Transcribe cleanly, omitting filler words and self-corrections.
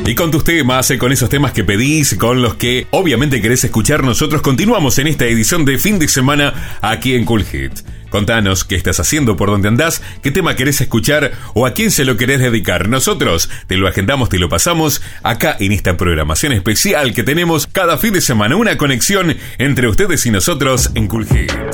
Y con tus temas, con esos temas que pedís, con los que obviamente querés escuchar, nosotros continuamos en esta edición de fin de semana aquí en Cool Hit. Contanos qué estás haciendo, por dónde andás, qué tema querés escuchar o a quién se lo querés dedicar. Nosotros te lo agendamos, te lo pasamos acá en esta programación especial que tenemos cada fin de semana. Una conexión entre ustedes y nosotros en Cool Hit.